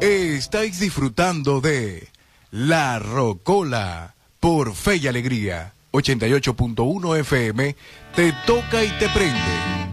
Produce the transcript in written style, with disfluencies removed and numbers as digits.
Estáis disfrutando de La Rocola por Fe y Alegría. 88.1 FM, te toca y te prende.